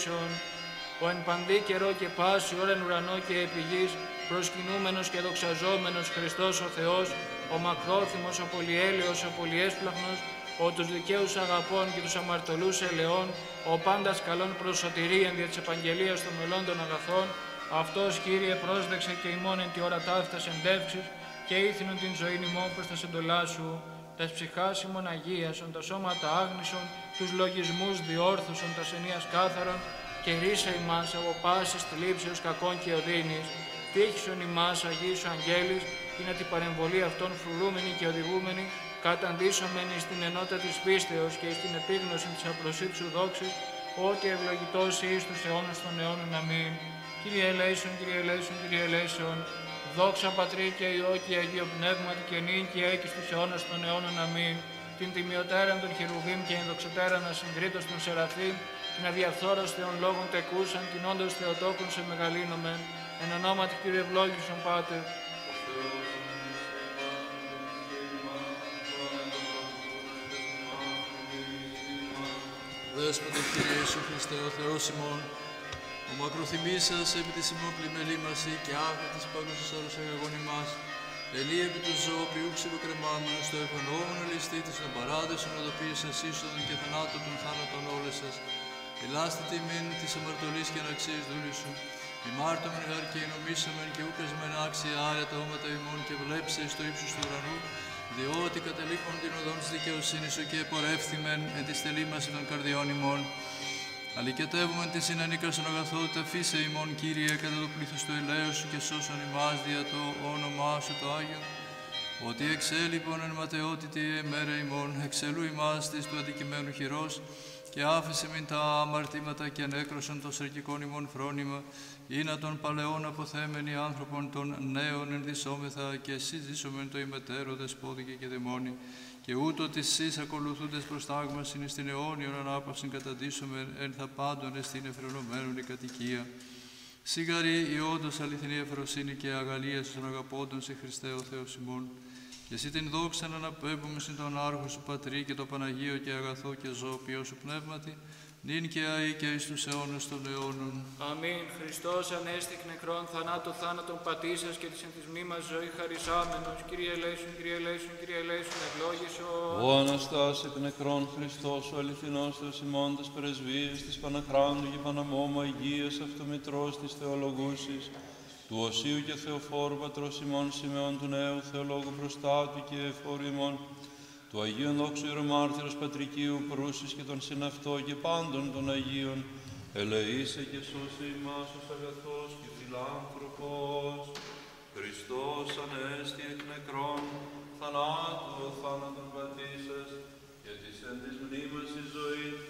ο εν παντή καιρό και πάση ώρα εν ουρανό και επί γης, προσκυνούμενος και δοξαζόμενος Χριστός ο Θεός, ο μακρόθυμος, ο πολυέλεος, ο πολυέσπλαχνος, ο τους δικαίους αγαπών και τους αμαρτωλούς ελεών, ο πάντας καλών προς σωτηρίαν δια της επαγγελίας των μελών των αγαθών, αυτός, Κύριε, πρόσδεξε και ημών εν τη ώρα ταύτας εντεύξεις και ήθινον την ζωήν ημών προς τα σεντολά σου, τας ψυχάς ημών αγίασον, τα σώματα άγνησον, τους λογισμούς διόρθωσον, τας ενίας κάθαρον, και ρίσα ημάς από πάσης θλίψεως κακών και οδύνης, τύχησον ημάς Αγίης Αγγέλης, την την παρεμβολή αυτών φρουρούμενη και οδηγούμενη, καταντήσομενη στην ενότητα της πίστεως και στην επίγνωση της απλωσίτης σου δόξης, ότι ευλογητός εις τους αιώνας των αιώνων. Αμήν. Κύριε ελέησον, Κύριε ελέησον, Κύριε ελέησον, δόξα Πατρί και Υιό και Αγίο Πνεύματι και νυν και έκει στους αιώνας των αιώνων. Αμήν. Την τιμιωτέραν των χερουβίμ και ενδοξωτέραν ασυγκρίτως των σεραφείμ, την αδιαφθόρος Θεών λόγων τεκούσαν, την όντως Θεοτόκων σε μεγαλύνομεν, εν ονόματι Κύριε ευλόγησον Πάτερ. Δέσποτε Κύριε Ιησού Χριστέ, ο Θεός ημών, ο μακροθυμής σας επί της ημών πλημελήμαση και άφη της παγκοσίας όλους αγαγών ημάς, ελί επί του ζώου ποιού ξυποκρεμάμενος, το ευανόμενο ληστή της των παράδεισων οδοποίησας είσοδον και θανάτων των θάνατων όλες σας, ελάστε τιμήν της αμαρτωλής και αναξίας δούλης σου, ημάρτωμεν γάρ και ενομίσαμεν και ούκασμεν άξια άρια τα όματα ημών και βλέψε εις το ύψος του ουρανού, διότι καταλήγουν την οδόν της δικαιοσύνης σου και επορεύθυμεν εν τη στελήμαση των καρδιών ημών. Αλικετεύουμε τη συνανίκασον αγαθότητα φύσε ημών, Κύριε, κατά το πλήθος του ελέους σου και σώσον ημάς δια το όνομά σου το Άγιο. Ότι εξέλιπον εν ματαιότητη εμέρα ημών, εξελού ημάς της του αδικημένου χειρός, και άφησε μην τα αμαρτήματα και ανέκρωσον το σερκικών ημών φρόνημα, ή να των παλαιών αποθέμενοι άνθρωπον των νέων ενδυσόμεθα και συζήσομεν το ημετέρω δεσπόδικε και δαιμόνι, και ούτω της σεις ακολουθούντες προς τάγμασιν εις την αιώνιον ανάπαυσιν καταντήσομεν εν θα πάντων εστίν εφρενωμένων η κατοικία. Σιγαρή η όντως αληθινή ευφροσύνη και αγαλία των αγαπώντων σε Χριστέ ο Θεός ημών, και εσύ την δόξα να αναπέμπουμε συν τον Άρχο σου Πατρί και το Παναγίο και αγαθό και ζώο ποιό σου πνεύματι, νυν και αεί και εις τους αιώνες των αιώνων. Αμήν. Χριστός ανέστη εκ νεκρών θανάτου θάνατον πατήσας και της εν της μνήμας ζωή χαρισάμενος. Κύριε ελέησον, Κύριε ελέησον, Κύριε ελέησον, ευλόγησον. Ο Αναστάς εκ νεκρών Χριστός, ο αληθινός Θεός ημών, της πρεσβείας, της Παναχράντου και Παναμώμα Υγείας, αυτομητρός της Θεολογούσης, του Οσίου και Θεοφόρου Πατρός ημών Σιμεών του Νέου Θεολόγου Προστάτου και Εφόρου ημών, του Αγίου Δόξου Ιερομάρτυρος Πατρικίου Προύσης και των συναυτό και πάντων των Αγίων, ελεήσε και σώσε ημάς ως αγαθός και φιλάνθρωπος. Χριστός ανέστη εκ νεκρών, θανάτου θάνατον πατήσας, και της εν της μνήμας η ζωή